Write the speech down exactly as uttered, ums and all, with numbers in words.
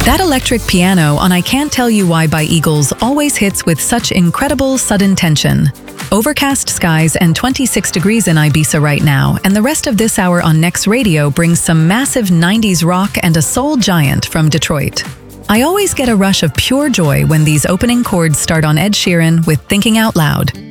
That electric piano on I Can't Tell You Why by Eagles always hits with such incredible sudden tension. Overcast skies and twenty-six degrees in Ibiza right now, and the rest of this hour on Next Radio brings some massive nineties rock and a soul giant from Detroit. I always get a rush of pure joy when these opening chords start on Ed Sheeran with Thinking Out Loud.